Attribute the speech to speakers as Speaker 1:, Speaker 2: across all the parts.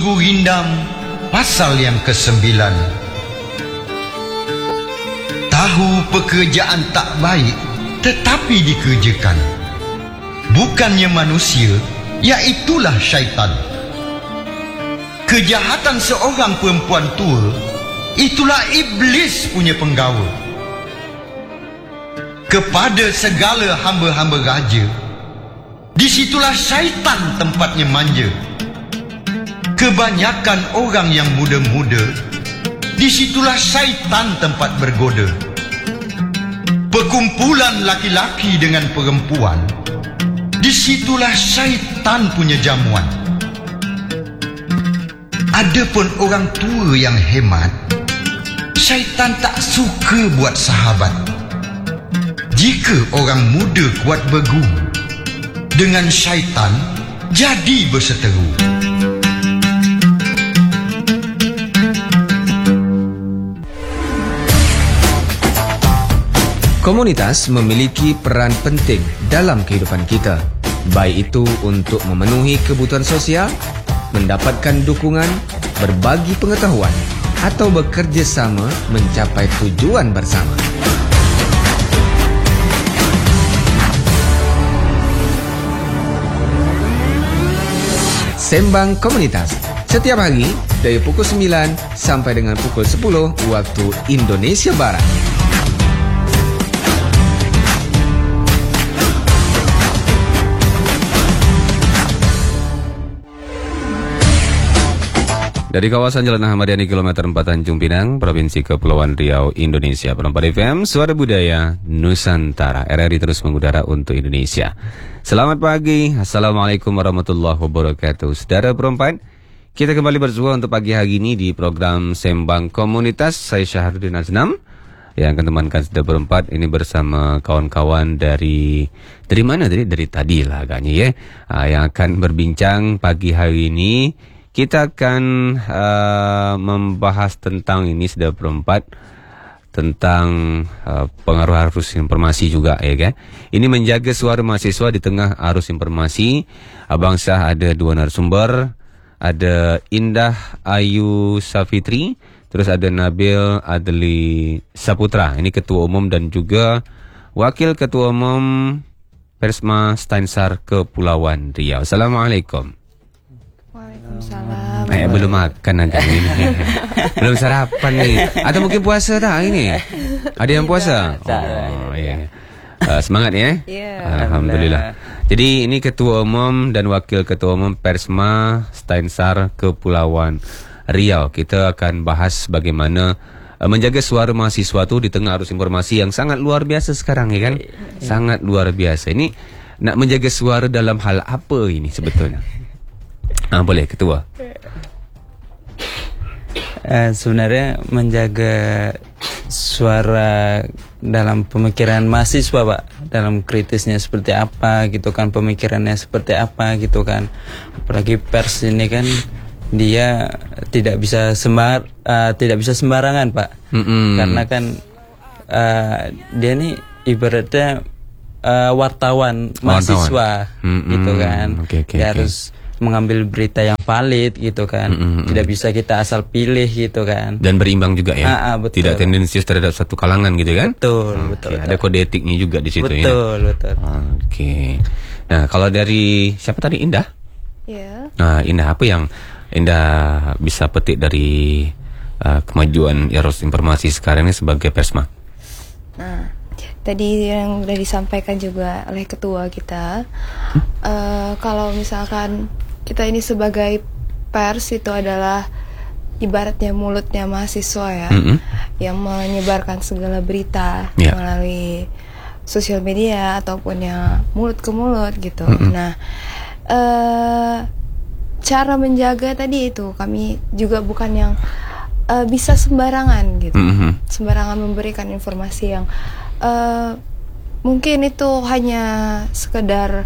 Speaker 1: Rindam pasal yang ke-9. Tahu pekerjaan tak baik tetapi dikerjakan. Bukannya manusia, iaitulah syaitan. Kejahatan seorang perempuan tua, itulah iblis punya penggawa. Kepada segala hamba-hamba raja, disitulah syaitan tempatnya manja. Kebanyakan orang yang muda-muda, disitulah syaitan tempat bergoda. Perkumpulan laki-laki dengan perempuan, disitulah syaitan punya jamuan. Adapun orang tua yang hemat, syaitan tak suka buat sahabat. Jika orang muda kuat berguru, dengan syaitan jadi berseteru.
Speaker 2: Komunitas memiliki peran penting dalam kehidupan kita, baik itu untuk memenuhi kebutuhan sosial, mendapatkan dukungan, berbagi pengetahuan, atau bekerja sama mencapai tujuan bersama. Sembang Komunitas, setiap hari dari pukul 9 sampai dengan pukul 10 waktu Indonesia Barat. Dari kawasan Jalan Ahmad Yani kilometer 4 Tanjung Pinang, Provinsi Kepulauan Riau, Indonesia, 4 FM, Suara Budaya Nusantara. RRI terus mengudara untuk Indonesia. Selamat pagi, Assalamualaikum warahmatullahi wabarakatuh. Saudara perempuan, kita kembali bersua untuk pagi hari ini di program Sembang Komunitas. Saya Syahrudin Aznam yang akan temankan saudara perempuan ini bersama kawan-kawan dari mana tadi? Dari tadi lah agaknya ya, yang akan berbincang pagi hari ini. Kita akan membahas tentang ini sudah berempat, tentang pengaruh arus informasi juga ya kan. Ini menjaga suara mahasiswa di tengah arus informasi. Abang Syah ada dua narasumber, ada Indah Ayu Safitri, terus ada Nabil Adli Saputra. Ini ketua umum dan juga wakil ketua umum Persma Steinsar Kepulauan Riau. Assalamualaikum.
Speaker 3: Waalaikumsalam.
Speaker 2: Belum makan agak ini. Belum sarapan nih. Atau mungkin puasa tak ini? Ada yang puasa? Oh iya. Semangat ya?
Speaker 3: Yeah.
Speaker 2: Alhamdulillah. Jadi ini ketua umum dan wakil ketua umum Persma Steinsar Kepulauan Riau. Kita akan bahas bagaimana menjaga suara mahasiswa tu di tengah arus informasi yang sangat luar biasa sekarang ya kan? Sangat luar biasa. Ini nak menjaga suara dalam hal apa ini sebetulnya? Boleh ketua.
Speaker 4: Sebenarnya menjaga suara dalam pemikiran mahasiswa Pak, dalam kritisnya seperti apa gitu kan, pemikirannya seperti apa gitu kan. Apalagi pers ini kan dia tidak bisa sembarangan Pak. Karena kan dia nih ibaratnya wartawan mahasiswa gitu kan. Dia harus mengambil berita yang valid gitu kan. Tidak bisa kita asal pilih gitu kan. Dan
Speaker 2: berimbang juga ya.
Speaker 4: Betul.
Speaker 2: Tidak tendensius terhadap satu kalangan gitu kan.
Speaker 4: Betul.
Speaker 2: Ada kode etiknya juga di situ ya.
Speaker 4: Betul.
Speaker 2: Oke. Nah, kalau dari siapa tadi, Indah?
Speaker 3: Ya.
Speaker 2: Nah, Indah, apa yang Indah bisa petik dari kemajuan arus informasi sekarang ini sebagai Persma?
Speaker 3: Nah, tadi yang sudah disampaikan juga oleh ketua kita, kalau misalkan kita ini sebagai pers itu adalah ibaratnya mulutnya mahasiswa ya, yang menyebarkan segala berita melalui sosial media ataupun yang mulut ke mulut gitu. Nah, cara menjaga tadi itu kami juga bukan yang bisa sembarangan gitu, sembarangan memberikan informasi yang mungkin itu hanya sekedar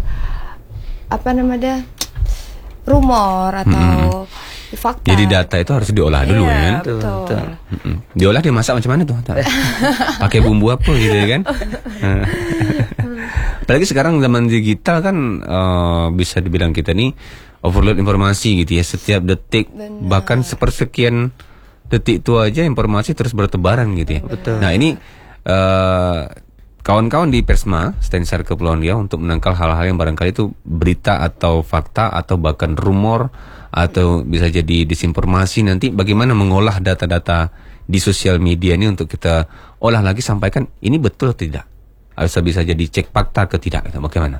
Speaker 3: rumor atau fakta.
Speaker 2: Jadi data itu harus diolah dulu kan?
Speaker 3: Betul.
Speaker 2: Diolah, dimasak macam mana tuh? Pakai bumbu apa gitu kan? Apalagi sekarang zaman digital kan, bisa dibilang kita nih overload informasi gitu ya, setiap detik
Speaker 3: Benar.
Speaker 2: bahkan sepersekian detik itu aja informasi terus bertebaran gitu ya.
Speaker 4: Betul.
Speaker 2: Nah ini kawan-kawan di Persma Stensar Kepulauan Riau untuk menangkal hal-hal yang barangkali itu berita atau fakta atau bahkan rumor atau bisa jadi disinformasi, nanti bagaimana mengolah data-data di sosial media ini untuk kita olah lagi, sampaikan ini betul atau tidak, bisa jadi cek fakta ke tidak, bagaimana?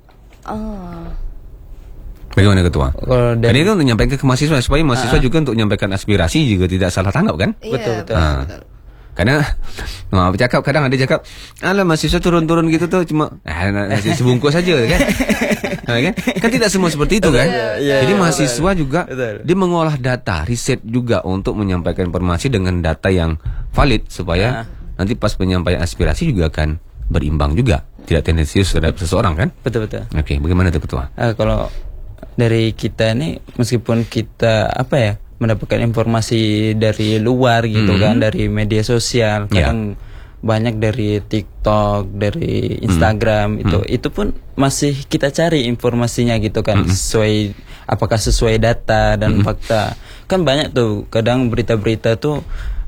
Speaker 2: Bagaimana Ketua?
Speaker 4: Kalau
Speaker 2: Dan
Speaker 4: dari
Speaker 2: itu untuk menyampaikan ke mahasiswa supaya mahasiswa juga untuk menyampaikan aspirasi juga tidak salah tanggap kan?
Speaker 3: Iya,
Speaker 4: Betul.
Speaker 3: betul.
Speaker 2: Karena maaf cakap, kadang ada cakap, alah mahasiswa turun-turun gitu tuh cuma nasi sebungkus saja kan? Kan tidak semua seperti itu kan? Jadi mahasiswa juga
Speaker 4: Betul.
Speaker 2: dia mengolah data, riset juga untuk menyampaikan informasi dengan data yang valid supaya nanti pas penyampaian aspirasi juga akan berimbang juga, tidak tendensius terhadap seseorang kan?
Speaker 4: betul.
Speaker 2: Oke, bagaimana tuh Ketua?
Speaker 4: Kalau dari kita ini, meskipun kita mendapatkan informasi dari luar gitu kan, dari media sosial, kadang banyak dari TikTok, dari Instagram, itu pun masih kita cari informasinya gitu kan, apakah sesuai data dan fakta. Kan banyak tuh kadang berita-berita tuh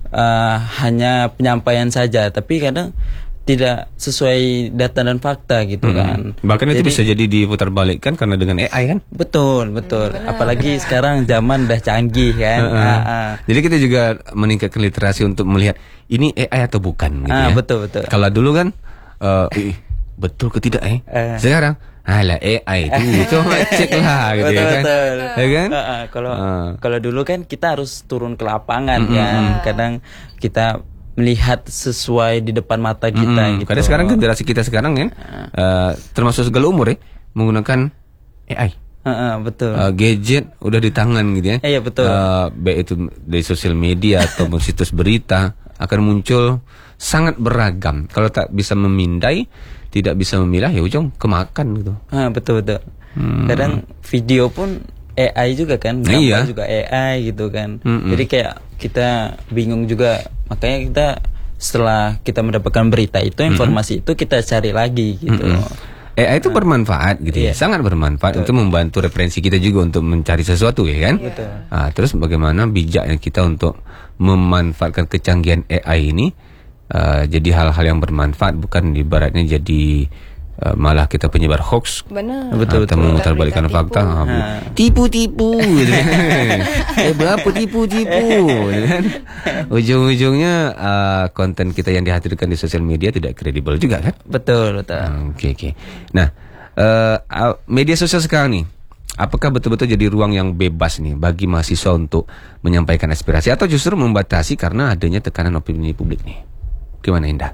Speaker 4: hanya penyampaian saja, tapi kadang tidak sesuai data dan fakta gitu kan.
Speaker 2: Bahkan itu bisa jadi diputar balik kan karena dengan AI kan?
Speaker 4: Betul. Apalagi sekarang zaman udah canggih kan.
Speaker 2: Jadi kita juga meningkatkan literasi untuk melihat ini AI atau bukan gitu ya.
Speaker 4: Betul.
Speaker 2: Kalau dulu kan betul ke tidak sekarang alah AI itu coba cek lah gitu ya kan. Ya kan?
Speaker 4: Kalau dulu kan kita harus turun ke lapangan kan. Kadang kita melihat sesuai di depan mata kita gitu.
Speaker 2: Karena sekarang generasi kita sekarang kan termasuk segala umur ya menggunakan AI.
Speaker 4: Betul.
Speaker 2: Gadget udah di tangan gitu ya.
Speaker 4: Iya betul.
Speaker 2: Baik itu dari sosial media atau situs berita akan muncul sangat beragam. Kalau tak bisa memindai, tidak bisa memilah, ya ujung kemakan gitu.
Speaker 4: Betul. Kadang video pun AI juga kan, gambar juga AI gitu kan. Jadi kayak kita bingung juga, makanya kita setelah kita mendapatkan berita itu, informasi itu kita cari lagi gitu.
Speaker 2: AI itu bermanfaat gitu ya, sangat bermanfaat untuk membantu referensi kita juga untuk mencari sesuatu ya kan. Terus bagaimana bijaknya kita untuk memanfaatkan kecanggihan AI ini jadi hal-hal yang bermanfaat, bukan ibaratnya jadi malah kita penyebar hoax.
Speaker 3: Benar.
Speaker 4: Betul.
Speaker 2: Kita memutarbalikkan fakta. Tipu-tipu gitu kan. Berapa tipu-tipu gitu kan. Ujung-ujungnya konten kita yang dihadirkan di sosial media tidak kredibel juga kan.
Speaker 4: Betul.
Speaker 2: Oke. Nah, media sosial sekarang nih, apakah betul-betul jadi ruang yang bebas nih bagi mahasiswa untuk menyampaikan aspirasi, atau justru membatasi karena adanya tekanan opini publik nih? Gimana Indah?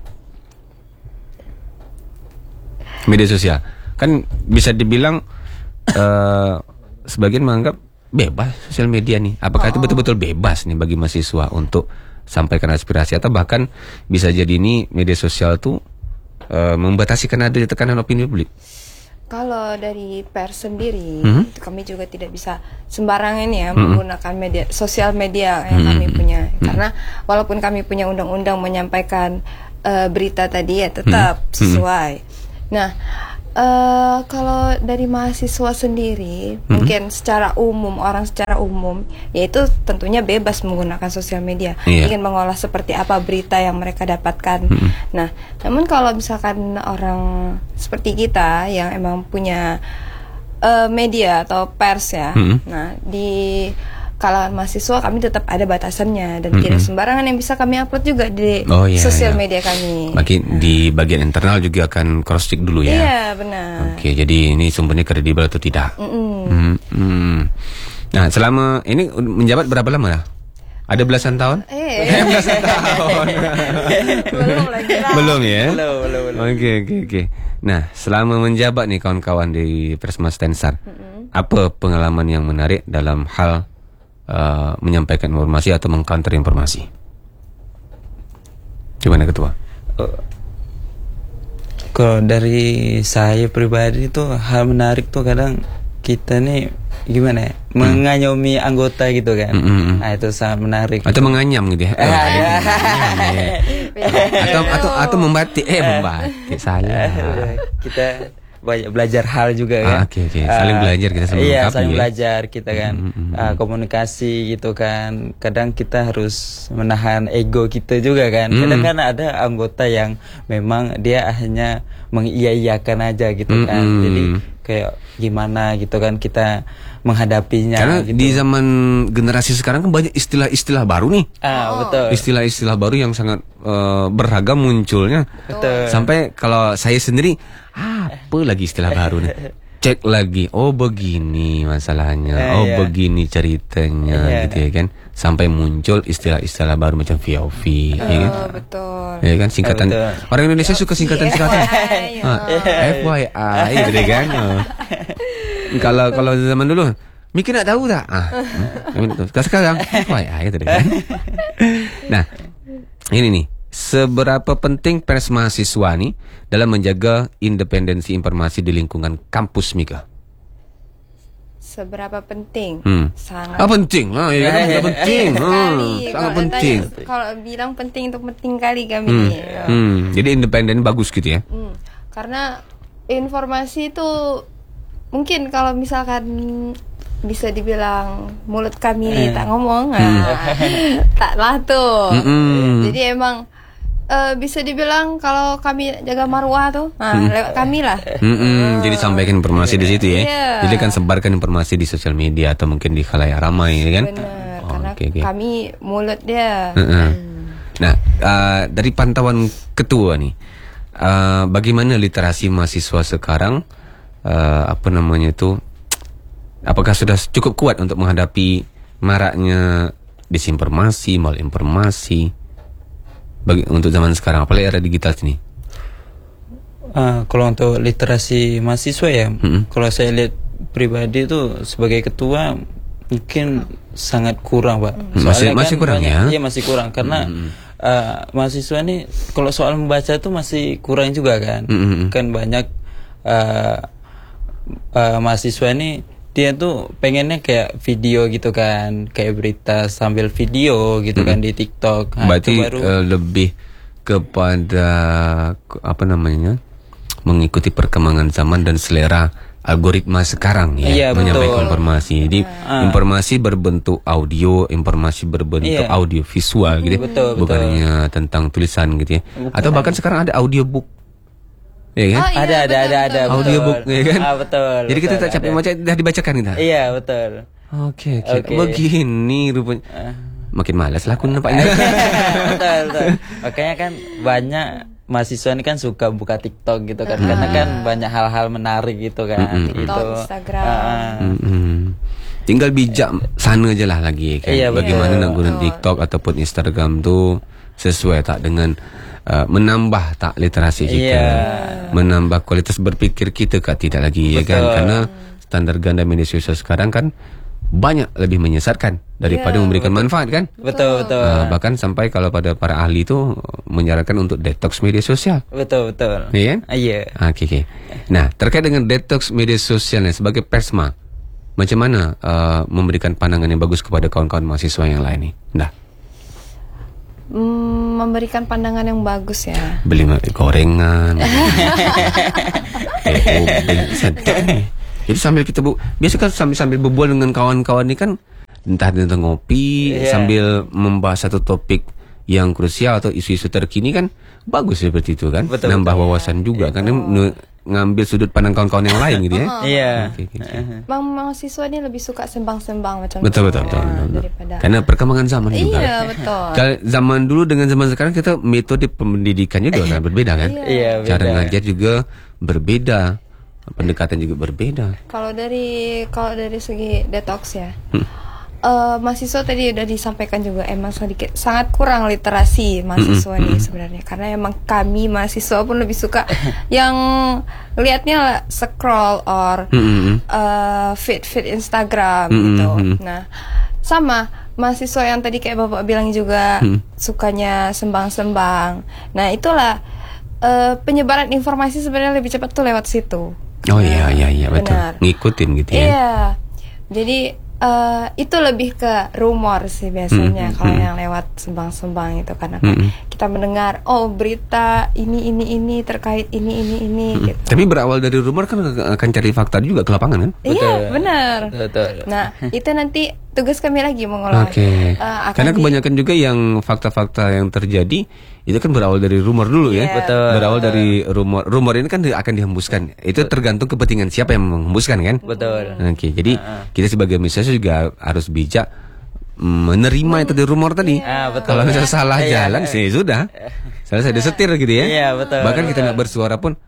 Speaker 2: Media sosial kan bisa dibilang sebagian menganggap bebas sosial media nih. Apakah itu betul-betul bebas nih bagi mahasiswa untuk sampaikan aspirasi, atau bahkan bisa jadi ini media sosial tuh membatasi karena ada tekanan opini publik?
Speaker 3: Kalau dari pers sendiri, kami juga tidak bisa sembarangan ya menggunakan sosial media yang kami punya. Karena walaupun kami punya undang-undang menyampaikan berita tadi ya tetap sesuai. Nah, kalau dari mahasiswa sendiri, mungkin secara umum, orang secara umum, yaitu tentunya bebas menggunakan sosial media, ingin mengolah seperti apa berita yang mereka dapatkan. Nah, namun kalau misalkan orang seperti kita yang emang punya media atau pers ya, nah di kalangan mahasiswa kami tetap ada batasannya dan tidak sembarangan yang bisa kami upload juga di sosial media kami.
Speaker 2: Makin di bagian internal juga akan cross check dulu ya.
Speaker 3: Iya benar.
Speaker 2: Oke, jadi ini sumbernya kredibel atau tidak? Nah, selama ini menjabat berapa lama lah? Ada belasan tahun? Belasan tahun.
Speaker 3: Belum lagi lah.
Speaker 2: Belum ya?
Speaker 4: Belum.
Speaker 2: Oke. Nah, selama menjabat nih kawan-kawan di Persma Stensar, apa pengalaman yang menarik dalam hal menyampaikan informasi atau mengcounter informasi? Gimana Ketua?
Speaker 4: Kalau dari saya pribadi tuh hal menarik tuh kadang kita nih gimana ya, mengayomi anggota gitu kan. Nah itu sangat menarik.
Speaker 2: Atau menganyam gitu ya? Atau membatik membatik saya.
Speaker 4: Kita banyak belajar hal juga kan.
Speaker 2: Oke. Saling belajar kita sama
Speaker 4: Iya,
Speaker 2: melengkapi,
Speaker 4: saling
Speaker 2: ya.
Speaker 4: belajar kita kan. Komunikasi gitu kan. Kadang kita harus menahan ego kita juga kan. Kadang kan ada anggota yang memang dia hanya mengiyakan aja gitu kan. Jadi kayak gimana gitu kan kita menghadapinya.
Speaker 2: Karena
Speaker 4: gitu.
Speaker 2: di zaman generasi sekarang kan banyak istilah-istilah baru nih.
Speaker 4: Betul.
Speaker 2: Istilah-istilah baru yang sangat beragam munculnya.
Speaker 4: Betul.
Speaker 2: Sampai kalau saya sendiri, apa lagi istilah baru nih? Cek lagi, oh begini masalahnya, oh
Speaker 4: Iya.
Speaker 2: begini ceritanya,
Speaker 4: Iya.
Speaker 2: gitu ya kan. Sampai muncul istilah-istilah baru macam VOV, ya kan?
Speaker 3: Betul.
Speaker 2: Ya kan, singkatan.
Speaker 4: Betul.
Speaker 2: Orang Indonesia suka singkatan-singkatan.
Speaker 3: FYI,
Speaker 2: FYI, gitu ya kan. Kalau zaman dulu, mikir nak tahu tak? Sekarang FYI, gitu kan. Nah, ini nih, seberapa penting pers mahasiswa nih dalam menjaga independensi informasi di lingkungan kampus, Mika?
Speaker 3: Seberapa penting? Sangat
Speaker 2: Penting lah, ya kan? Sudah penting.
Speaker 3: sekali.
Speaker 2: Sangat
Speaker 3: Kalau
Speaker 2: penting.
Speaker 3: kalau bilang penting untuk penting kali kami.
Speaker 2: Jadi independen bagus gitu ya?
Speaker 3: Karena informasi itu mungkin kalau misalkan bisa dibilang mulut kami ini tak ngomong, taklah tuh. Jadi emang bisa dibilang kalau kami jaga marwah tuh, lewat kami lah.
Speaker 2: Jadi sampaikan informasi di situ ya.
Speaker 3: Iya.
Speaker 2: Jadi kan sebarkan informasi di sosial media atau mungkin di khalayak ramai, ya kan?
Speaker 3: Benar,
Speaker 2: Oh,
Speaker 3: karena
Speaker 2: oke.
Speaker 3: kami mulut dia.
Speaker 2: Nah, dari pantauan ketua nih, bagaimana literasi mahasiswa sekarang? Apakah sudah cukup kuat untuk menghadapi maraknya disinformasi, malinformasi untuk zaman sekarang, apalagi era digital ini?
Speaker 4: Kalau untuk literasi mahasiswa ya, kalau saya lihat pribadi itu sebagai ketua mungkin sangat kurang, Pak. Soalnya
Speaker 2: Masih kurang ya?
Speaker 4: Iya, masih kurang karena mahasiswa ini kalau soal membaca itu masih kurang juga kan. Kan banyak mahasiswa ini dia tuh pengennya kayak video gitu kan, kayak berita sambil video gitu kan di TikTok.
Speaker 2: Berarti
Speaker 4: itu baru
Speaker 2: lebih kepada mengikuti perkembangan zaman dan selera algoritma sekarang ya,
Speaker 4: Iya,
Speaker 2: menyampaikan
Speaker 4: betul.
Speaker 2: informasi. Jadi informasi berbentuk audio, informasi berbentuk
Speaker 4: Iya.
Speaker 2: audio visual gitu, ya.
Speaker 4: Betul,
Speaker 2: bukannya tentang tulisan gitu ya. Atau bahkan sekarang ada audiobook, ya kan?
Speaker 3: Oh, iya,
Speaker 4: ada
Speaker 3: betul.
Speaker 2: Audiobook, ya kan?
Speaker 4: Betul.
Speaker 2: Jadi kita
Speaker 4: betul,
Speaker 2: tak capek
Speaker 4: ada.
Speaker 2: baca, dah dibacakan kita.
Speaker 4: Iya, betul.
Speaker 2: Oke.
Speaker 4: Oke.
Speaker 2: Begini rupanya. Makin malas lah aku nampaknya.
Speaker 4: betul. Makanya kan banyak mahasiswa ini kan suka buka TikTok gitu kan, karena kan banyak hal-hal menarik gitu kan.
Speaker 3: TikTok,
Speaker 4: gitu.
Speaker 3: Instagram.
Speaker 2: Tinggal bijak sana aja lah lagi kan.
Speaker 4: Iya,
Speaker 2: Bagaimana
Speaker 4: betul.
Speaker 2: nak guna TikTok ataupun Instagram tuh sesuai tak dengan menambah tak literasi kita,
Speaker 4: Iya.
Speaker 2: menambah kualitas berpikir kita kak tidak lagi ya kan,
Speaker 4: Betul.
Speaker 2: karena standar ganda media sosial sekarang kan banyak lebih menyesatkan daripada memberikan manfaat kan.
Speaker 4: Betul.
Speaker 2: Bahkan sampai kalau pada para ahli itu menyarankan untuk detox media sosial.
Speaker 4: Betul.
Speaker 2: Iya kan?
Speaker 4: Iya.
Speaker 2: Oke. Nah, terkait dengan detox media sosialnya sebagai persma, macam mana memberikan pandangan yang bagus kepada kawan-kawan mahasiswa yang lain nih? Nah,
Speaker 3: Memberikan pandangan yang bagus ya.
Speaker 2: beli gorengan, sedap nih. Jadi sambil kita biasa kan sambil berbual dengan kawan-kawan ini kan, entah tentang ngopi sambil membahas satu topik yang krusial atau isu-isu terkini kan, bagus seperti itu kan.
Speaker 4: Betul,
Speaker 2: Nambah wawasan juga kan, ngambil sudut pandang kawan-kawan yang lain gitu ya.
Speaker 4: Iya.
Speaker 2: Oke.
Speaker 3: Bang mahasiswa ini lebih suka sembang-sembang macam
Speaker 2: Betul.
Speaker 3: itu ya, daripada
Speaker 2: Karena perkembangan zaman juga.
Speaker 3: iya betul.
Speaker 2: Kalau zaman dulu dengan zaman sekarang kita metode pendidikannya juga kan berbeda kan.
Speaker 4: Iya,
Speaker 2: Cara
Speaker 4: beda.
Speaker 2: ngajar juga berbeda, pendekatan juga berbeda.
Speaker 3: Kalau dari segi detox ya, mahasiswa tadi udah disampaikan juga emang sangat kurang literasi mahasiswa nih sebenarnya, karena emang kami mahasiswa pun lebih suka yang liatnya scroll or feed Instagram gitu. Nah, sama mahasiswa yang tadi kayak bapak bilang juga sukanya sembang-sembang. Nah, itulah penyebaran informasi sebenarnya lebih cepat tuh lewat situ.
Speaker 2: Oh iya betul.
Speaker 3: Benar.
Speaker 2: Ngikutin gitu ya.
Speaker 3: Iya. Jadi itu lebih ke rumor sih biasanya kalau yang lewat sembang-sembang itu, karena kan kita kita mendengar berita ini terkait ini gitu.
Speaker 2: Tapi berawal dari rumor kan akan cari fakta juga ke lapangan kan?
Speaker 3: Iya, benar.
Speaker 4: Betul.
Speaker 3: Nah, itu nanti tugas kami lagi mengolah.
Speaker 2: Oke. Karena kebanyakan juga yang fakta-fakta yang terjadi itu kan berawal dari rumor dulu ya.
Speaker 4: Betul.
Speaker 2: Berawal dari rumor. Rumor ini kan akan dihembuskan. Itu tergantung kepentingan siapa yang menghembuskan kan?
Speaker 4: Betul.
Speaker 2: Oke. Jadi kita sebagai manusia juga harus bijak menerima itu dari rumor tadi.
Speaker 4: Betul.
Speaker 2: Kalau misalnya salah jalan sih sudah. Selesai disetir gitu ya.
Speaker 4: Iya, betul.
Speaker 2: Bahkan kita nggak bersuara pun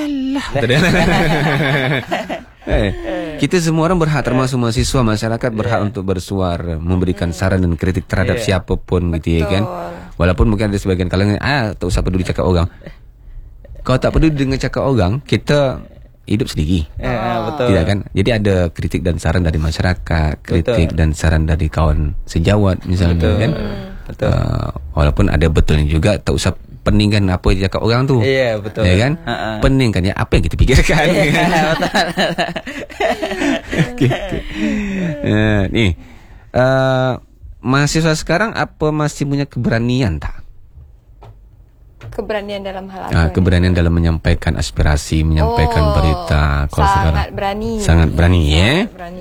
Speaker 2: kita semua orang berhak, termasuk mahasiswa, masyarakat berhak untuk bersuara, memberikan saran dan kritik terhadap siapapun gitu ya kan. Walaupun mungkin ada sebagian kalangan tak usah peduli cakap orang. Kalau tak peduli dengan cakap orang, kita hidup sedikit.
Speaker 4: Betul.
Speaker 2: Tidak kan? Jadi ada kritik dan saran dari masyarakat, kritik dan saran dari kawan sejawat misalnya kan.
Speaker 4: Betul.
Speaker 2: Walaupun ada betulnya juga, tak usah peningkan apa yang cakap orang tu.
Speaker 4: Iya, betul.
Speaker 2: Ya kan? Peningkan ya apa yang kita pikirkan. Gitu. Nih, mahasiswa sekarang apa masih punya keberanian tak?
Speaker 3: Keberanian dalam hal apa?
Speaker 2: Keberanian dalam menyampaikan aspirasi, menyampaikan berita.
Speaker 3: Sangat berani.
Speaker 2: Sangat berani ya.
Speaker 3: Berani.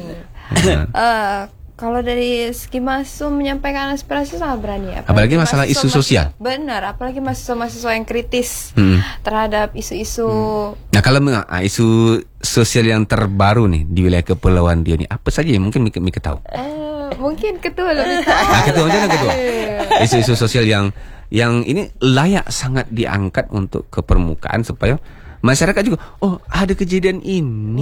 Speaker 3: Kalau dari segi mahasiswa menyampaikan aspirasi sangat berani.
Speaker 2: Apalagi masalah isu sosial.
Speaker 3: Benar, apalagi mahasiswa yang kritis terhadap isu-isu.
Speaker 2: Nah, kalau isu sosial yang terbaru nih di wilayah Kepulauan Riau ini apa saja yang mungkin Mika tahu?
Speaker 3: Mungkin ketua lebih tahu.
Speaker 2: Ketua aja ketua. Isu-isu sosial yang ini layak sangat diangkat untuk ke permukaan supaya masyarakat juga ada kejadian ini.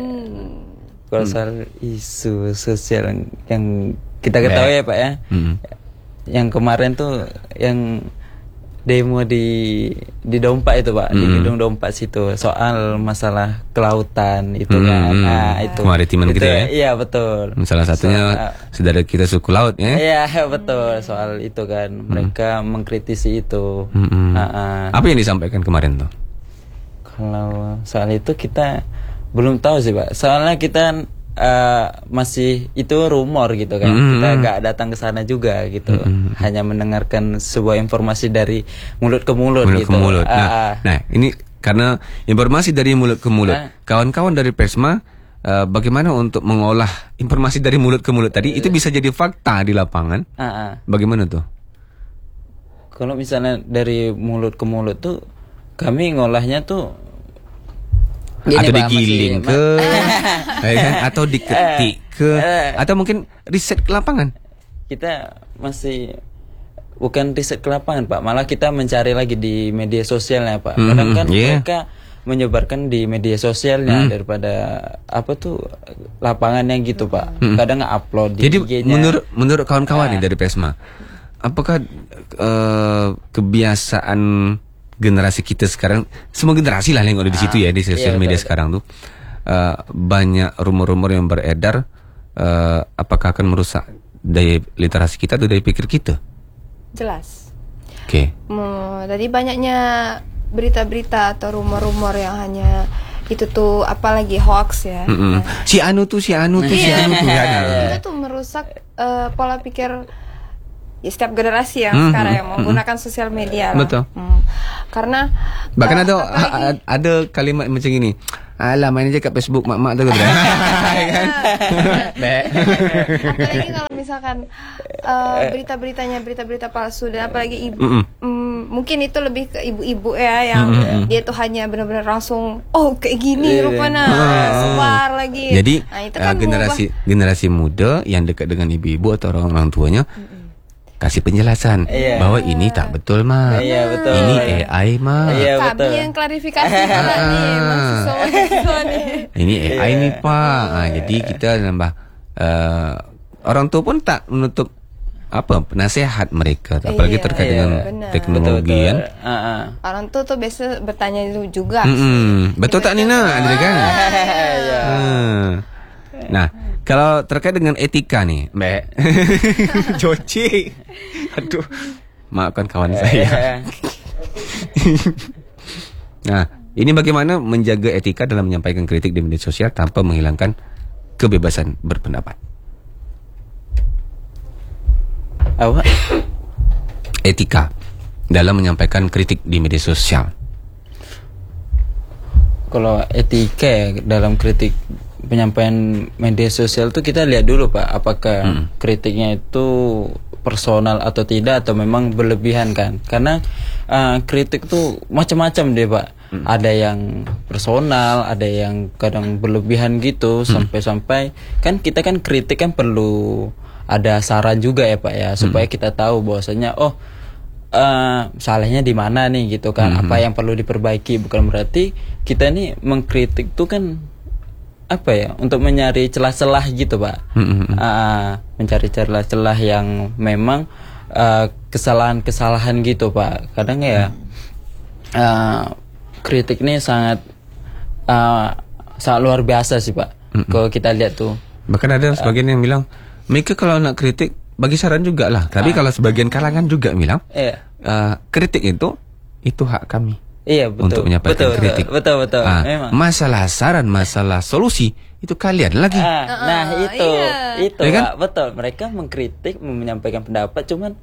Speaker 4: Kalau soal isu sosial yang kita ketahui ya Pak ya, yang kemarin tuh yang demo di Dompak itu Pak, di gedung Dompak situ soal masalah kelautan itu kan, itu
Speaker 2: kemaritiman gitu ya.
Speaker 4: Iya betul.
Speaker 2: Salah satunya saudara kita suku laut ya.
Speaker 4: Iya betul, soal itu kan mereka mengkritisi itu.
Speaker 2: Apa yang disampaikan kemarin tuh?
Speaker 4: Kalau soal itu kita belum tahu sih Pak, soalnya kita masih itu rumor gitu kan, kita nggak datang ke sana juga gitu, hanya mendengarkan sebuah informasi dari mulut ke mulut gitu.
Speaker 2: Ke mulut. Nah ini karena informasi dari mulut ke mulut, kawan-kawan dari Persma bagaimana untuk mengolah informasi dari mulut ke mulut tadi itu bisa jadi fakta di lapangan? Bagaimana tuh?
Speaker 4: Kalau misalnya dari mulut ke mulut tuh kami ngolahnya tuh
Speaker 2: atau digiling ke atau diketik ke atau mungkin riset ke lapangan.
Speaker 4: Kita masih bukan riset ke lapangan Pak, malah kita mencari lagi di media sosialnya Pak. Kadang kan mereka menyebarkan di media sosialnya daripada apa tuh lapangannya gitu Pak. Kadang nge-upload di
Speaker 2: jadi
Speaker 4: IG-nya.
Speaker 2: menurut kawan-kawan nih dari Persma, apakah kebiasaan generasi kita sekarang, semua generasi lah yang ada di situ ya, di sosial media sekarang tuh banyak rumor-rumor yang beredar, apakah akan merusak daya literasi kita atau daya pikir kita?
Speaker 3: Jelas.
Speaker 2: Oke.
Speaker 3: Tadi banyaknya berita-berita atau rumor-rumor yang hanya itu tuh apalagi hoax ya.
Speaker 2: Si anu tuh ya.
Speaker 3: Itu tuh merusak pola pikir ya setiap generasi yang sekarang yang menggunakan sosial media lah.
Speaker 2: Betul.
Speaker 3: Karena
Speaker 2: bahkan ada kalimat macam ini, alah main aja kat Facebook mak-mak tu kan.
Speaker 3: Apalagi kalau misalkan berita-berita palsu dan apalagi ibu, mungkin itu lebih ke ibu-ibu ya yang dia tuh hanya benar-benar langsung kayak gini rupanya sebar lagi.
Speaker 2: Jadi
Speaker 3: itu kan
Speaker 2: generasi muda yang dekat dengan ibu-ibu atau orang tuanya kasih penjelasan bahwa ini tak betul mak,
Speaker 4: betul.
Speaker 2: Ini AI mak.
Speaker 3: Kami yang klarifikasi pula nih mahasiswa nih.
Speaker 2: Ini AI nih pak. Jadi kita nambah orang tua pun tak menutup nasihat mereka, apalagi terkait dengan teknologi kan.
Speaker 3: Orang tua tuh biasa bertanya itu juga.
Speaker 2: Betul tak Nina? Ada kan? Nah, kalau terkait dengan etika nih, Mbak Joci, aduh, maafkan kawan saya. Nah, ini bagaimana menjaga etika dalam menyampaikan kritik di media sosial tanpa menghilangkan kebebasan berpendapat? Etika dalam menyampaikan kritik di media sosial?
Speaker 4: Kalau etika ya, dalam kritik penyampaian media sosial tuh kita lihat dulu Pak, apakah kritiknya itu personal atau tidak, atau memang berlebihan kan? Karena kritik tuh macam-macam deh Pak. Ada yang personal, ada yang kadang berlebihan gitu, sampai-sampai kan kita kan kritik kan perlu ada saran juga ya Pak ya, supaya kita tahu bahwasanya salahnya di mana nih gitu kan, apa yang perlu diperbaiki. Bukan berarti kita nih mengkritik tuh kan apa ya, untuk mencari celah-celah gitu Pak. Mencari celah-celah yang memang kesalahan-kesalahan gitu Pak. Kadang ya kritik ini sangat luar biasa sih Pak. Kalau kita lihat tuh.
Speaker 2: Bahkan ada sebagian yang bilang, mereka kalau nak kritik bagi saran juga lah. Tapi kalau sebagian kalangan juga bilang, kritik itu hak kami.
Speaker 4: Iya betul.
Speaker 2: Untuk menyampaikan kritik.
Speaker 4: Betul. Memang.
Speaker 2: Masalah saran, masalah solusi itu kalian lagi.
Speaker 4: Itu
Speaker 2: Ya kan?
Speaker 4: Pak, betul. Mereka mengkritik, menyampaikan pendapat, cuman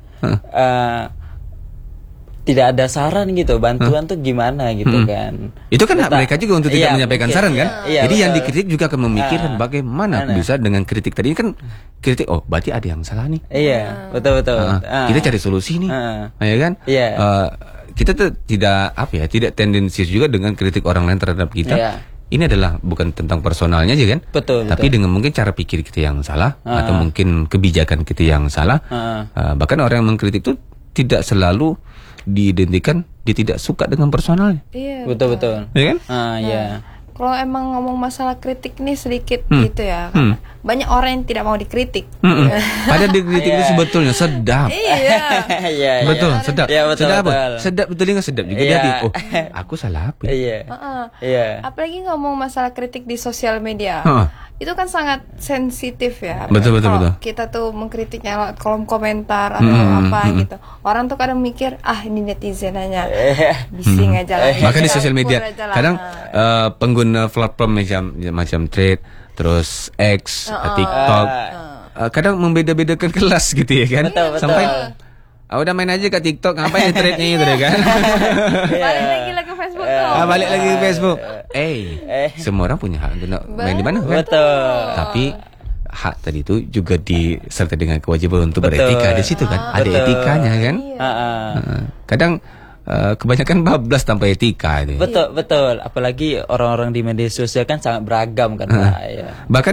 Speaker 4: tidak ada saran gitu, bantuan tuh gimana gitu kan.
Speaker 2: Itu kan hak mereka juga untuk tidak menyampaikan saran kan.
Speaker 4: Iya,
Speaker 2: jadi
Speaker 4: betul.
Speaker 2: yang dikritik juga akan memikirkan bagaimana bisa dengan kritik tadi kan kritik, oh berarti ada yang salah nih.
Speaker 4: Iya, betul.
Speaker 2: Kita cari solusi nih. Ya kan?
Speaker 4: Iya.
Speaker 2: Kita tuh tidak tendensius juga dengan kritik orang lain terhadap kita.
Speaker 4: Iya.
Speaker 2: Ini adalah bukan tentang personalnya aja kan.
Speaker 4: Betul.
Speaker 2: Tapi dengan mungkin cara pikir kita yang salah atau mungkin kebijakan kita yang salah. Bahkan orang yang mengkritik itu tidak selalu diidentikan dia tidak suka dengan personalnya.
Speaker 3: Iya.
Speaker 4: Betul.
Speaker 2: Ya kan?
Speaker 4: Iya.
Speaker 3: Kalau emang ngomong masalah kritik nih sedikit gitu ya, karena banyak orang yang tidak mau dikritik.
Speaker 2: Padahal dikritik itu sebetulnya sedap.
Speaker 3: Iya.
Speaker 2: Betul, sedap.
Speaker 4: Iya, betul,
Speaker 2: sedap apa?
Speaker 4: betul.
Speaker 2: Sedap betul nggak sedap juga
Speaker 4: Iya.
Speaker 2: jadi. Oh, aku salah apa?
Speaker 4: Iya. Iya.
Speaker 3: Apalagi ngomong masalah kritik di sosial media. Itu kan sangat sensitif ya.
Speaker 2: Betul.
Speaker 3: Kalau kita tuh mengkritiknya lewat kolom komentar atau apa gitu. Orang tuh kadang mikir, ini netizen aja bising aja lah.
Speaker 2: Bahkan di sosial
Speaker 3: Campur
Speaker 2: media
Speaker 3: aja lah.
Speaker 2: kadang pengguna platform macam Thread, terus X, TikTok, kadang membeda-bedakan kelas gitu ya kan.
Speaker 4: Betul.
Speaker 2: Sampai udah main aja ke TikTok, ngapain Thread-nya gitu ya kan.
Speaker 3: Balik lagi ke Facebook tuh.
Speaker 2: Balik lagi ke Facebook. Semua orang punya hak untuk main di mana kan.
Speaker 4: Betul.
Speaker 2: Tapi hak tadi itu juga disertai dengan kewajiban untuk
Speaker 4: Betul.
Speaker 2: beretika di situ kan. Ada
Speaker 4: Betul.
Speaker 2: etikanya kan. Kadang kebanyakan bablas tanpa etika itu.
Speaker 4: Betul. Apalagi orang-orang di media sosial kan sangat beragam kan Pak. Iya.
Speaker 2: Bahkan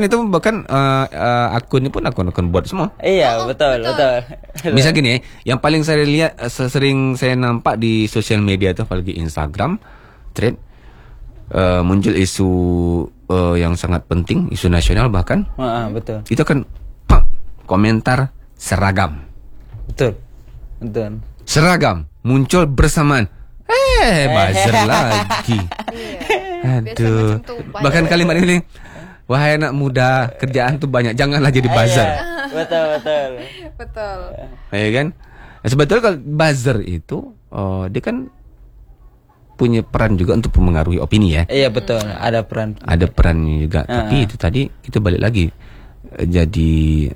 Speaker 2: akunnya pun akun buat semua.
Speaker 4: Iya, betul.
Speaker 2: Misal gini yang paling saya lihat sering saya nampak di sosial media itu apalagi Instagram, Thread, muncul isu yang sangat penting, isu nasional bahkan.
Speaker 4: Betul.
Speaker 2: Itu kan komentar seragam.
Speaker 4: Betul.
Speaker 2: Seragam muncul bersamaan. Buzzer lagi. Aduh.
Speaker 3: macam tuh, banyak.
Speaker 2: Bahkan kalimat ini, wahai anak muda, kerjaan tuh banyak, janganlah jadi buzzer.
Speaker 3: Betul.
Speaker 2: Ya kan? Sebetulnya kalau buzzer itu dia kan punya peran juga untuk mempengaruhi opini ya.
Speaker 4: Iya, betul. Ada peran.
Speaker 2: Ada perannya juga. Tapi itu tadi kita balik lagi jadi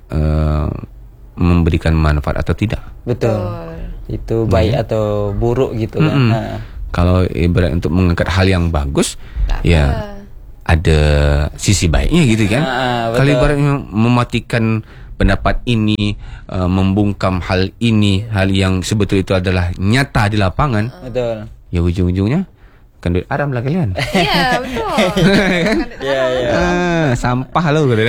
Speaker 2: memberikan manfaat atau tidak.
Speaker 4: Betul. Itu baik atau buruk gitu kan.
Speaker 2: Kalau ibarat untuk mengangkat hal yang bagus, ya ada sisi baiknya gitu kan. Kalau ibaratnya mematikan pendapat ini, membungkam hal ini, hal yang sebetulnya itu adalah nyata di lapangan,
Speaker 4: Betul.
Speaker 2: ya ujung-ujungnya kan duit haram lah kalian.
Speaker 3: Iya, betul.
Speaker 2: Sampah lo gitu.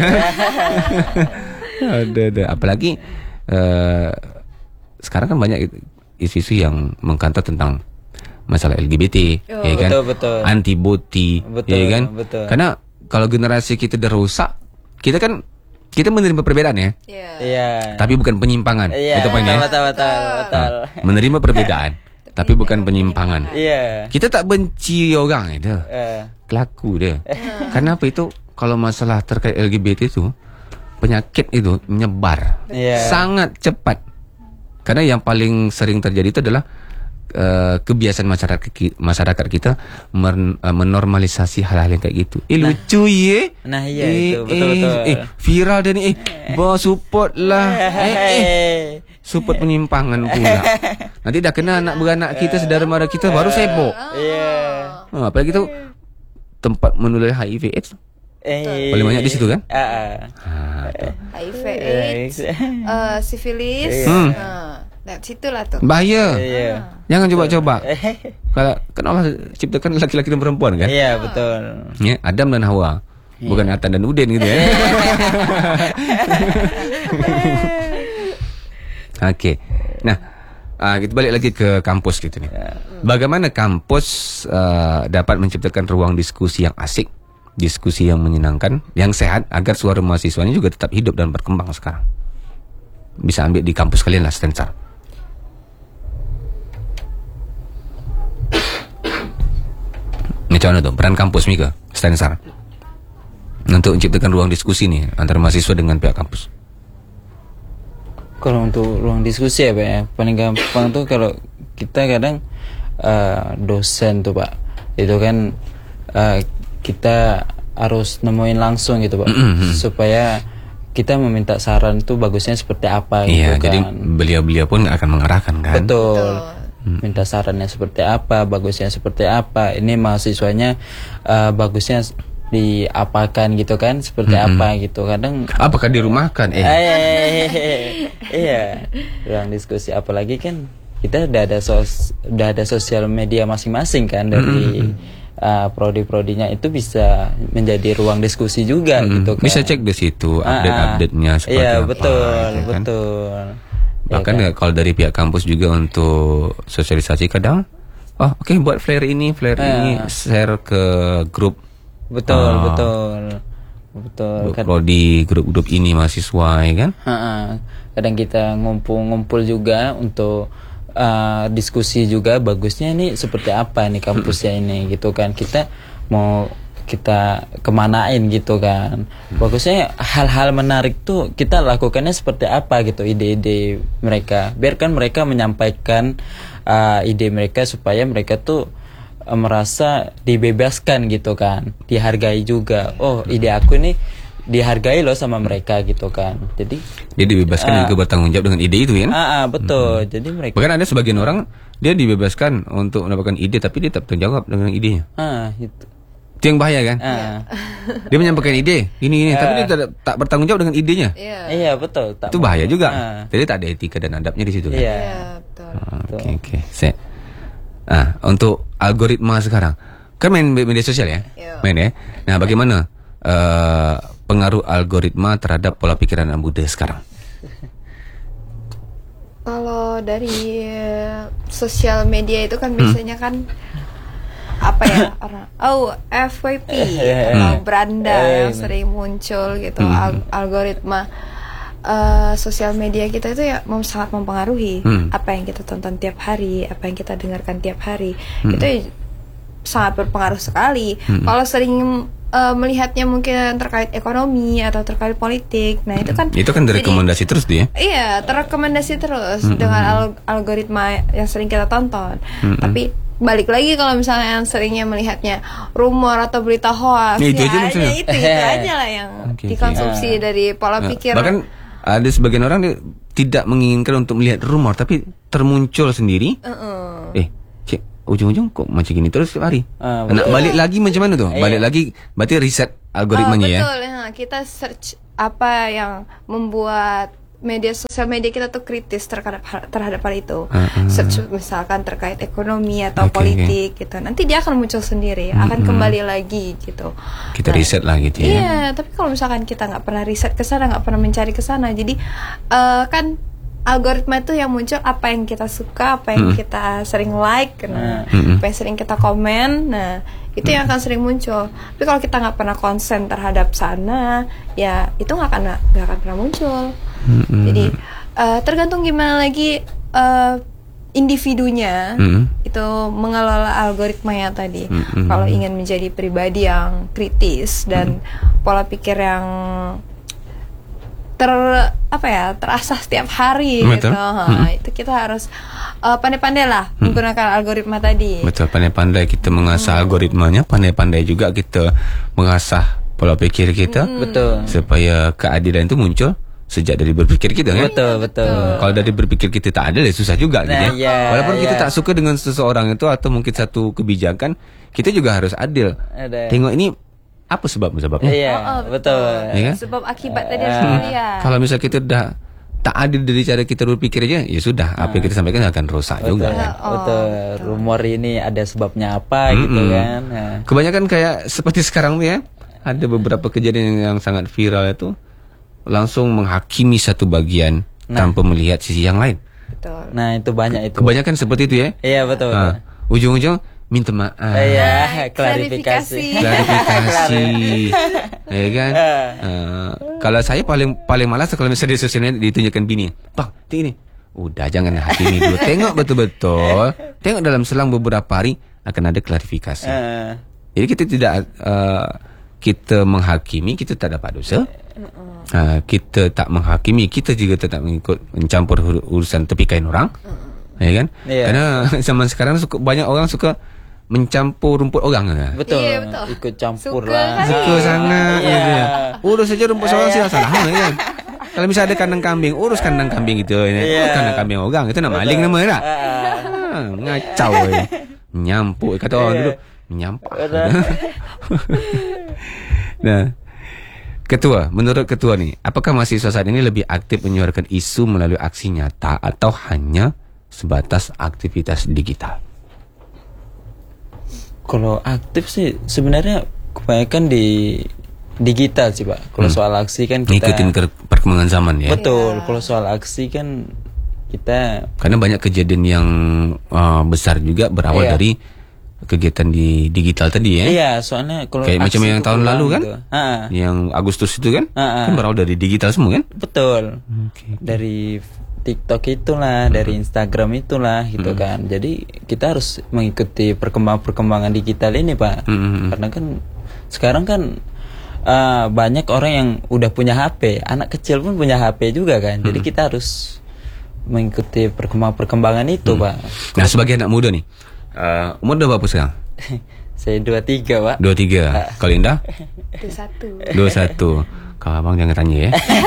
Speaker 2: Ada. Apalagi sekarang kan banyak isu-isu yang mengkantor tentang masalah LGBT, ya kan?
Speaker 4: Betul.
Speaker 2: Anti boti,
Speaker 4: Betul,
Speaker 2: ya kan?
Speaker 4: betul.
Speaker 2: Karena kalau generasi kita udah rusak, kita menerima perbedaan ya,
Speaker 4: Iya.
Speaker 2: tapi bukan penyimpangan.
Speaker 4: Iya.
Speaker 2: Itu poinnya.
Speaker 4: Betul.
Speaker 2: Menerima perbedaan, tapi bukan penyimpangan.
Speaker 4: Iya.
Speaker 2: Kita tak benci orang itu, kelaku dia. Karena apa itu? Kalau masalah terkait LGBT itu, penyakit itu menyebar sangat cepat. Karena yang paling sering terjadi itu adalah kebiasaan masyarakat kita menormalisasi hal-hal yang kayak gitu. Lucu ye.
Speaker 4: Nah iya itu betul.
Speaker 2: Viral dan support lah. Support penyimpangan pula. Nanti dah kena anak beranak kita, saudara mara kita baru sibuk. Apalagi kita tempat menular HIV AIDS paling banyak di situ kan?
Speaker 3: HIV AIDS, sifilis. Lihat situlah tuh.
Speaker 2: Bahaya. Jangan coba-coba. Kalau kenapa ciptakan laki-laki dan perempuan kan?
Speaker 4: Iya, betul.
Speaker 2: Ya, Adam dan Hawa. Bukan Atan dan Udin gitu ya. Okey. Nah, kita balik lagi ke kampus gitu nih. Bagaimana kampus dapat menciptakan ruang diskusi yang asik, diskusi yang menyenangkan, yang sehat agar suara mahasiswanya juga tetap hidup dan berkembang sekarang. Bisa ambil di kampus kalian lah, Stensar. Macam mana tuh peran kampus Mika, Stensar, untuk menciptakan ruang diskusi nih antara mahasiswa dengan pihak kampus?
Speaker 4: Kalau untuk ruang diskusi ya Pak ya, paling gampang tuh kalau kita kadang dosen tuh Pak, itu kan kita harus nemuin langsung gitu Pak, supaya kita meminta saran tuh bagusnya seperti apa gitu.
Speaker 2: Iya,
Speaker 4: kan.
Speaker 2: jadi beliau-beliau pun akan mengarahkan kan.
Speaker 4: Betul. Minta sarannya seperti apa, bagusnya seperti apa. Ini mahasiswanya bagusnya diapakan gitu kan, seperti apa gitu. Kadang
Speaker 2: apakah dirumahkan?
Speaker 4: Iya, ruang diskusi, apalagi kan kita udah ada sosial media masing-masing kan dari prodi-prodinya, itu bisa menjadi ruang diskusi juga gitu kan.
Speaker 2: Bisa cek di situ update-nya seperti
Speaker 4: iya,
Speaker 2: apa.
Speaker 4: betul,
Speaker 2: gitu kan.
Speaker 4: betul.
Speaker 2: Bahkan
Speaker 4: Ya,
Speaker 2: kalau dari pihak kampus juga untuk sosialisasi kadang, oke, buat flare ini share ke grup.
Speaker 4: betul.
Speaker 2: Grup prodi, grup-grup ini mahasiswa ya kan.
Speaker 4: Kadang kita ngumpul juga untuk diskusi juga, bagusnya ini seperti apa nih kampusnya ini gitu kan, kita mau kita kemanain gitu kan, bagusnya hal-hal menarik tuh kita lakukannya seperti apa gitu, ide-ide mereka, biarkan mereka menyampaikan ide mereka supaya mereka tuh merasa dibebaskan gitu kan, dihargai juga. Oh, ide aku ini dihargai loh sama mereka gitu kan. Jadi
Speaker 2: dia dibebaskan juga bertanggung jawab dengan ide itu kan.
Speaker 4: Betul. Jadi mereka
Speaker 2: bahkan ada sebagian orang dia dibebaskan untuk mendapatkan ide tapi dia tak bertanggung jawab dengan idenya. Itu yang bahaya kan. Dia menyampaikan ide ini tapi dia tak bertanggung jawab dengan idenya.
Speaker 4: Iya, betul.
Speaker 2: Itu bahaya juga. Jadi tak ada etika dan adabnya di situ kan.
Speaker 3: Iya, betul.
Speaker 2: Oke. Set. Untuk algoritma sekarang kan main media sosial ya. Main ya. Nah, bagaimana pengaruh algoritma terhadap pola pikiran anak muda sekarang?
Speaker 3: Kalau dari sosial media itu kan biasanya kan apa ya, orang FYP atau beranda yang sering muncul gitu. Algoritma sosial media kita itu ya sangat mempengaruhi apa yang kita tonton tiap hari, apa yang kita dengarkan tiap hari. Itu ya sangat berpengaruh sekali. Kalau sering melihatnya mungkin terkait ekonomi atau terkait politik, nah itu kan
Speaker 2: direkomendasi terus dia.
Speaker 3: Iya, terrekomendasi terus dengan algoritma yang sering kita tonton. Tapi balik lagi kalau misalnya yang seringnya melihatnya rumor atau berita hoax,
Speaker 2: itu aja
Speaker 3: hanya itu aja lah yang dikonsumsi dari pola pikir.
Speaker 2: Bahkan ada sebagian orang dia tidak menginginkan untuk melihat rumor, tapi termuncul sendiri. Ujung-ujung kok macam gini terus setiap hari. Nak balik lagi macam mana tuh? Balik lagi berarti riset algoritmanya ya.
Speaker 3: Betul, kita search apa yang membuat sosial media kita tuh kritis terhadap hal itu. Search misalkan terkait ekonomi atau politik gitu. Nanti dia akan muncul sendiri, akan kembali lagi gitu.
Speaker 2: Kita riset lah gitu ya.
Speaker 3: Iya, tapi kalau misalkan kita nggak pernah riset ke sana, nggak pernah mencari ke sana, jadi kan algoritma itu yang muncul apa yang kita suka, apa yang kita sering like, apa yang sering kita komen, nah itu yang akan sering muncul. Tapi kalau kita nggak pernah konsen terhadap sana, ya itu nggak akan pernah muncul. Jadi tergantung gimana lagi individunya itu mengelola algoritmanya tadi. Kalau ingin menjadi pribadi yang kritis dan pola pikir yang terasah setiap hari gitu. Itu kita harus pandai-pandai lah menggunakan algoritma tadi.
Speaker 2: Betul, pandai-pandai kita mengasah algoritmanya, pandai-pandai juga kita mengasah pola pikir kita.
Speaker 4: Betul.
Speaker 2: Supaya keadilan itu muncul sejak dari berpikir kita kan.
Speaker 4: Betul.
Speaker 2: Kalau dari berpikir kita tak adil ya susah juga gitu
Speaker 4: Nah,
Speaker 2: ya.
Speaker 4: iya,
Speaker 2: Walaupun kita
Speaker 4: iya.
Speaker 2: tak suka dengan seseorang itu atau mungkin satu kebijakan, kita juga harus adil.
Speaker 4: Ada.
Speaker 2: Tengok ini apa sebabnya.
Speaker 4: Iya, betul.
Speaker 2: Ya kan?
Speaker 3: Sebab akibat tadi harus dilihat.
Speaker 2: Kalau misal kita dah tak adil dari cara kita berpikir aja, ya sudah apa yang kita sampaikan akan rusak juga kan.
Speaker 4: Betul. Rumor ini ada sebabnya apa gitu kan. Nah.
Speaker 2: Kebanyakan kayak seperti sekarang tuh ya, ada beberapa kejadian yang sangat viral itu langsung menghakimi satu bagian tanpa melihat sisi yang lain.
Speaker 3: Betul.
Speaker 4: Nah, itu banyak itu.
Speaker 2: Kebanyakan seperti itu ya.
Speaker 4: Iya, betul.
Speaker 2: Ujung-ujung minta maaf.
Speaker 4: Iya, klarifikasi.
Speaker 2: Klarifikasi. Ya kan? Kalau saya paling malas kalau misalnya di sosial media ditunjukkan bini. Bang, ini. Udah jangan hakimi dulu. Tengok betul-betul. Tengok dalam selang beberapa hari akan ada klarifikasi. Jadi kita tidak kita menghakimi, kita tak dapat dosa. Kita tak menghakimi, kita juga tetap mencampur urusan tepi kain orang. Ya kan?
Speaker 4: Iya.
Speaker 2: Karena zaman sekarang banyak orang suka mencampur rumput orang.
Speaker 4: Betul.
Speaker 3: Iya, betul.
Speaker 4: Ikut campur
Speaker 3: Suka
Speaker 4: lah.
Speaker 3: kan?
Speaker 2: Suka sangat. Gitu ya. Urus saja rumput seorang sih salah kan. Kalau misalnya ada kandang kambing, urus kandang kambing itu. Urus kandang kambing orang itu nama maling nama tak? Ngacau. Nyampuk kata orang dulu. Menyampak. Nah, Ketua, menurut Ketua nih, apakah mahasiswa saat ini lebih aktif menyuarakan isu melalui aksi nyata atau hanya sebatas aktivitas digital?
Speaker 4: Kalau aktif sih sebenarnya kebanyakan di digital sih Pak. Kalau soal aksi kan kita
Speaker 2: Ngikutin perkembangan zaman ya.
Speaker 4: betul. Kalau soal aksi kan kita
Speaker 2: Karena banyak kejadian yang besar juga berawal
Speaker 4: Iya.
Speaker 2: dari kegiatan di digital tadi ya.
Speaker 4: iya, soalnya kalau
Speaker 2: Kayak macam
Speaker 4: aksi
Speaker 2: yang
Speaker 4: itu
Speaker 2: tahun
Speaker 4: pulang
Speaker 2: lalu kan?
Speaker 4: gitu.
Speaker 2: Yang Agustus itu kan?
Speaker 4: Ah.
Speaker 2: Kan berawal dari digital semua kan?
Speaker 4: Betul. Dari TikTok itulah, dari Instagram itulah gitu kan. Jadi kita harus mengikuti perkembangan digital ini Pak. Karena kan sekarang kan banyak orang yang udah punya HP, anak kecil pun punya HP juga kan. Jadi kita harus mengikuti perkembangan itu Pak.
Speaker 2: Nah, sebagai anak muda nih, umur udah berapa sekarang?
Speaker 4: Saya 23 Pak.
Speaker 2: 23. Kalau Indah?
Speaker 3: Itu satu.
Speaker 2: 21. Kalau abang jangan tanya ya.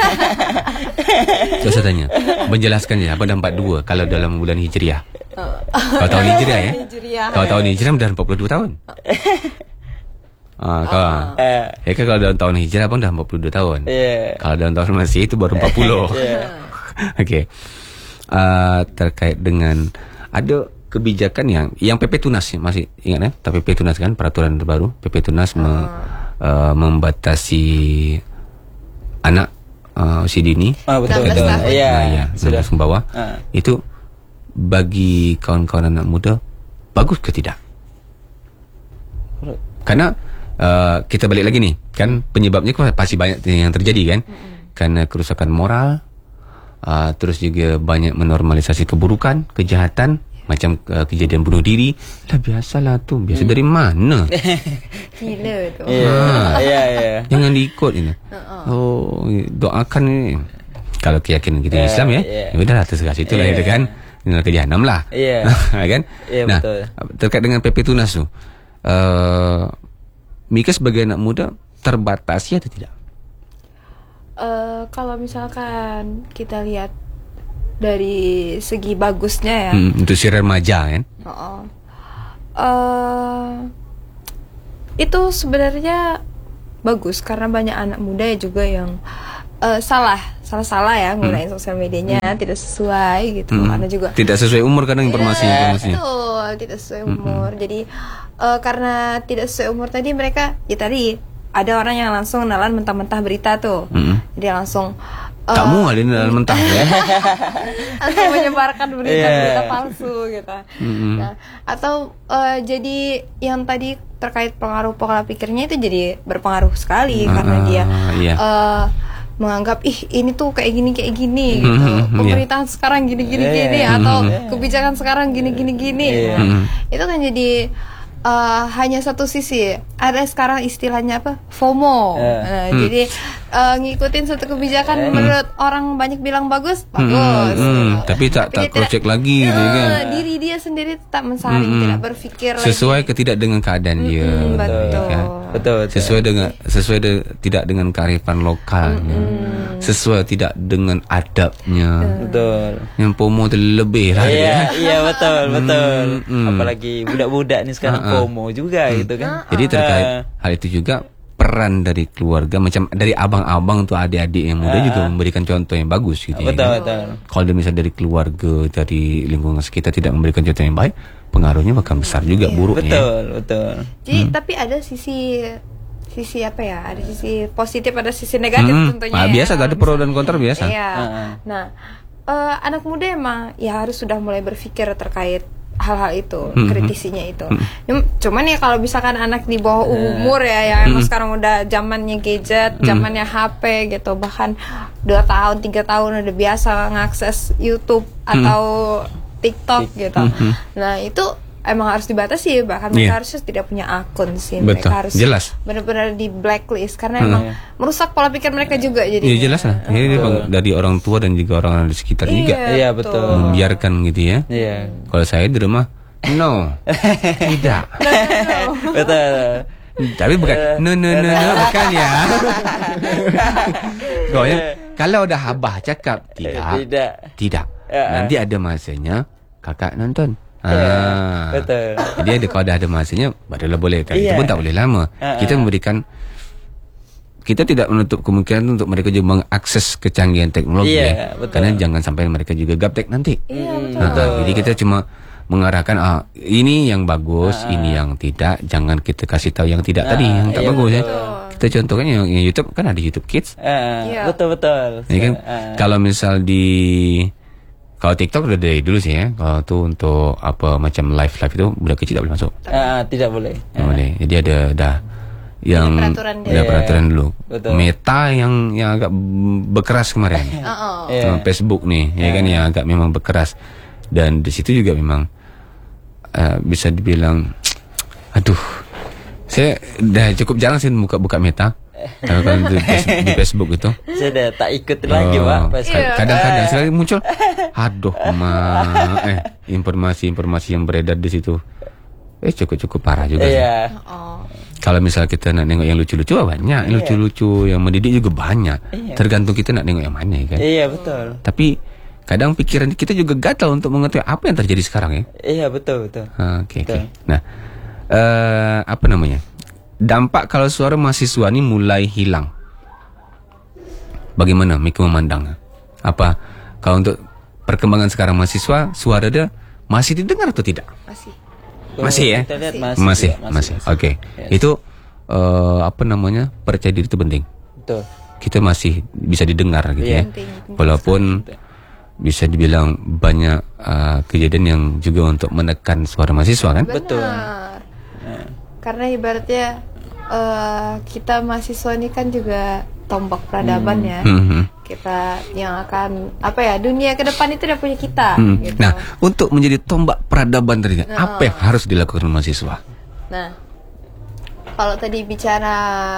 Speaker 2: So, saya tanya, menjelaskan ya, abang dah 42 kalau dalam bulan Hijriah. Kalau tahun Hijriah ya. Kalau tahun Hijriah dah 42 tahun. Kalau dalam tahun Hijriah abang dah 42 tahun.
Speaker 4: Iya.
Speaker 2: Kalau dalam tahun Masih itu baru 40. Okey. Terkait dengan ada kebijakan yang PP Tunas masih ingat ya? PP Tunas kan, peraturan terbaru PP Tunas membatasi anak usia dini.
Speaker 4: Betul.
Speaker 3: 16 tahun.
Speaker 4: Iya,
Speaker 2: 16 ke bawah. Itu bagi kawan-kawan anak muda bagus ke tidak? Karena kita balik lagi nih, kan penyebabnya pasti banyak yang terjadi kan? Karena kerusakan moral, terus juga banyak menormalisasi keburukan, kejahatan, macam kejadian bunuh diri. Lah biasalah tu, biasa dari mana?
Speaker 3: Gila tu.
Speaker 4: Iya.
Speaker 2: Jangan diikut ini. Doakan ini. Kalau keyakinan kita Islam ya, ya udahlah terserah situ lah itu kan. Ke jahanam lah.
Speaker 4: Iya.
Speaker 2: Kan?
Speaker 4: Iya,
Speaker 2: Nah,
Speaker 4: betul.
Speaker 2: terkait dengan PP Tunas tu, Mika sebagai anak muda terbatasi atau tidak?
Speaker 3: Kalau misalkan kita lihat dari segi bagusnya ya,
Speaker 2: Untuk si remaja kan?
Speaker 3: itu sebenarnya bagus karena banyak anak muda ya juga yang salah ya nggunain sosial medianya tidak sesuai gitu. Karena juga
Speaker 2: Tidak sesuai umur kadang informasinya.
Speaker 3: betul, tidak sesuai umur. Jadi karena tidak sesuai umur tadi mereka tadi ada orang yang langsung kenalan mentah-mentah berita tuh. Jadi langsung
Speaker 2: Kamu ada dalam mentah ya?
Speaker 3: langsung menyebarkan berita-berita palsu gitu. Nah, atau jadi yang tadi terkait pengaruh pola pikirnya itu jadi berpengaruh sekali karena dia menganggap ini tuh kayak gini gitu. Pemerintahan sekarang gini atau kebijakan sekarang gini. Itu kan jadi hanya satu sisi. Ada sekarang istilahnya apa? FOMO. Jadi ngikutin satu kebijakan menurut orang banyak bilang bagus.
Speaker 2: Tapi tak cross check lagi dia kan.
Speaker 3: Diri dia sendiri tetap mensaring, tidak berpikir
Speaker 2: Sesuai ke tidak dengan keadaan dia.
Speaker 3: betul.
Speaker 2: Kan?
Speaker 4: Betul.
Speaker 2: Tidak dengan kearifan lokalnya, sesuai tidak dengan adabnya.
Speaker 4: Betul.
Speaker 2: Yang FOMO terlebih lah.
Speaker 4: Iya betul. Apalagi budak-budak nih sekarang FOMO juga gitu kan.
Speaker 2: Jadi terkait hal itu juga peran dari keluarga, macam dari abang-abang tuh adik-adik yang muda juga memberikan contoh yang bagus gitu.
Speaker 4: Betul.
Speaker 2: Kalau misalnya dari keluarga, dari lingkungan sekitar tidak memberikan contoh yang baik, pengaruhnya bakal besar juga buruknya.
Speaker 4: Betul.
Speaker 3: Jadi tapi ada sisi apa ya? Ada sisi positif, ada sisi negatif tentunya.
Speaker 2: Nah,
Speaker 3: ya.
Speaker 2: biasa ada pro dan kontra biasa.
Speaker 3: Iya. Nah, anak muda emang ya harus sudah mulai berpikir terkait hal-hal itu, kritisinya itu. Cuman ya kalau misalkan anak di bawah umur ya, yang emang sekarang udah zamannya gadget, zamannya HP gitu, bahkan 2 tahun, 3 tahun udah biasa ngakses YouTube atau TikTok gitu. Nah, itu emang harus dibatasi, bahkan mereka harusnya tidak punya akun sih.
Speaker 2: Betul.
Speaker 3: Mereka harus
Speaker 2: Jelas.
Speaker 3: benar-benar di blacklist karena emang merusak pola pikir mereka juga jadi.
Speaker 2: Iya jelas lah. Ini dari orang tua dan juga orang di sekitar juga.
Speaker 4: Iya betul.
Speaker 2: Membiarkan gitu ya.
Speaker 4: Iya.
Speaker 2: Kalau saya di rumah, no, tidak.
Speaker 4: Betul.
Speaker 2: Tapi bukan, no, bukan ya. Soalnya kalau udah abah cakap tidak. Nanti ada masanya kakak nonton.
Speaker 4: Betul.
Speaker 2: Jadi kalau dah ada masanya barulah boleh kan. Itu pun tak boleh lama. Kita tidak menutup kemungkinan untuk mereka juga mengakses kecanggihan teknologi
Speaker 4: betul.
Speaker 2: karena jangan sampai mereka juga gaptek nanti.
Speaker 3: Betul.
Speaker 2: Jadi kita cuma mengarahkan ini yang bagus, ini yang tidak. Jangan kita kasih tahu yang tidak tadi, yang tak bagus ya. Kita contohkan yang YouTube kan ada YouTube Kids.
Speaker 4: Betul.
Speaker 2: Ya kan? Kalau misal kalau TikTok udah dari dulu sih ya. Kalau tuh untuk apa macam live itu budak kecil tak boleh masuk.
Speaker 4: Tidak boleh.
Speaker 2: Tak boleh. Jadi ada yang peraturan dulu.
Speaker 4: Betul.
Speaker 2: Meta yang agak berkeras kemarin. Facebook nih, ya kan yang agak memang berkeras. Dan di situ juga memang bisa dibilang, aduh, saya dah cukup jarang sih buka Meta. Kalau di Facebook itu
Speaker 4: Sudah tak ikut lagi Pak.
Speaker 2: Kadang-kadang sekali muncul, aduh informasi yang beredar di situ cukup parah juga sih. Kalau misalnya kita nak nengok yang lucu-lucu banyak, yang lucu-lucu, yang mendidik juga banyak. Tergantung kita nak nengok yang mana kan.
Speaker 4: Iya betul.
Speaker 2: Tapi kadang pikiran kita juga gatal untuk mengetahui apa yang terjadi sekarang ya.
Speaker 4: Iya betul.
Speaker 2: Oke. Nah, apa namanya? Dampak kalau suara mahasiswa ini mulai hilang. Bagaimana Miki memandangnya? Apa kalau untuk perkembangan sekarang mahasiswa, suara dia masih didengar atau tidak? Masih ya?
Speaker 4: Kita lihat
Speaker 2: Masih. Oke. Itu apa namanya? Percaya diri itu penting.
Speaker 4: Betul.
Speaker 2: Kita masih bisa didengar gitu ya. Walaupun bisa dibilang banyak kejadian yang juga untuk menekan suara mahasiswa kan?
Speaker 4: Betul.
Speaker 3: Karena ibaratnya kita mahasiswa ini kan juga tombak peradaban ya. Kita yang akan dunia ke depan itu udah punya kita. Gitu.
Speaker 2: Nah, untuk menjadi tombak peradaban tadi, apa yang harus dilakukan mahasiswa?
Speaker 3: Nah, kalau tadi bicara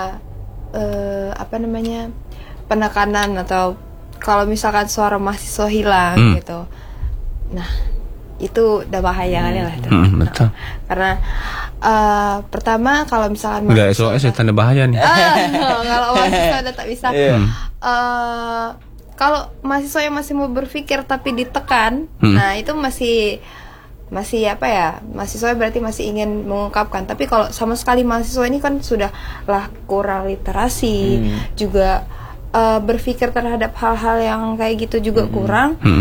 Speaker 3: penekanan atau kalau misalkan suara mahasiswa hilang gitu, nah itu udah bahaya kali lah itu.
Speaker 2: Betul.
Speaker 3: Karena pertama kalau misalkan
Speaker 2: udah SOS tanda bahaya nih.
Speaker 3: Kalau mahasiswa udah tak bisa. Kalau mahasiswa yang masih mau berpikir tapi ditekan, nah itu masih mahasiswa berarti masih ingin mengungkapkan. Tapi kalau sama sekali mahasiswa ini kan sudah lah kurang literasi, juga berpikir terhadap hal-hal yang kayak gitu juga kurang.